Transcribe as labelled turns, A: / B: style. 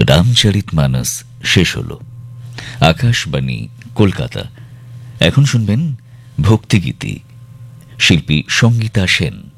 A: রামচরিতমানস শেষ হল। আকাশবাণী কলকাতা। এখন শুনবেন ভক্তিগীতি, শিল্পী সঙ্গীতা সেন।